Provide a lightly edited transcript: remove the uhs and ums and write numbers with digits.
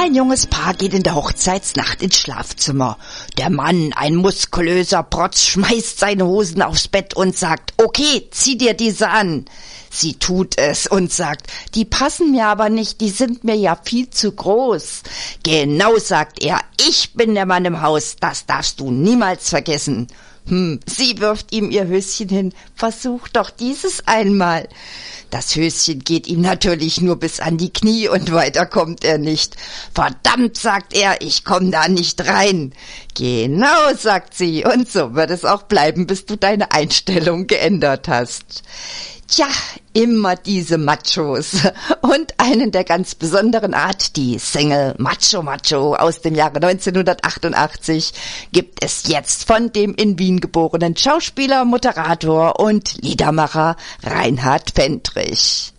Ein junges Paar geht in der Hochzeitsnacht ins Schlafzimmer. Der Mann, ein muskulöser Protz, schmeißt seine Hosen aufs Bett und sagt, okay, zieh dir diese an. Sie tut es und sagt, die passen mir aber nicht, die sind mir ja viel zu groß. Genau, sagt er, ich bin der Mann im Haus, das darfst du niemals vergessen. Sie wirft ihm ihr Höschen hin. Versuch doch dieses einmal. Das Höschen geht ihm natürlich nur bis an die Knie und weiter kommt er nicht. Verdammt, sagt er, ich komm da nicht rein. Genau, sagt sie, und so wird es auch bleiben, bis du deine Einstellung geändert hast. Tja, immer diese Machos. Und einen der ganz besonderen Art, die Single Macho aus dem Jahre 1988, gibt es jetzt von dem in Wien geborenen Schauspieler, Moderator und Liedermacher Reinhard Fendrich.